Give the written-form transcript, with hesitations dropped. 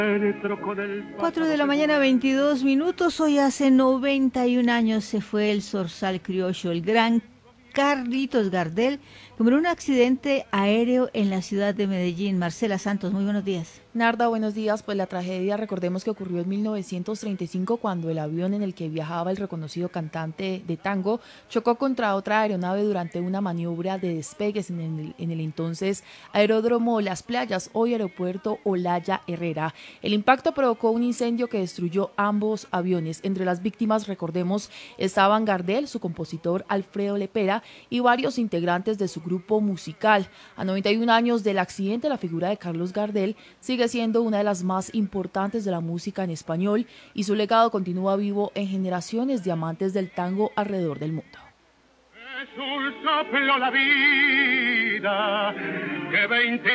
4 de la mañana, 22 minutos. Hoy hace 91 años se fue el zorzal criollo, el gran Carlitos Gardel, que murió en un accidente aéreo en la ciudad de Medellín. Marcela Santos, muy buenos días. Narda, buenos días. Pues la tragedia, recordemos que ocurrió en 1935 cuando el avión en el que viajaba el reconocido cantante de tango chocó contra otra aeronave durante una maniobra de despegues en el entonces aeródromo Las Playas, hoy aeropuerto Olaya Herrera. El impacto provocó un incendio que destruyó ambos aviones. Entre las víctimas, recordemos, estaban Gardel, su compositor Alfredo Lepera y varios integrantes de su grupo musical. A 91 años del accidente, la figura de Carlos Gardel sigue siendo una de las más importantes de la música en español y su legado continúa vivo en generaciones de amantes del tango alrededor del mundo. Es un soplo la vida que 20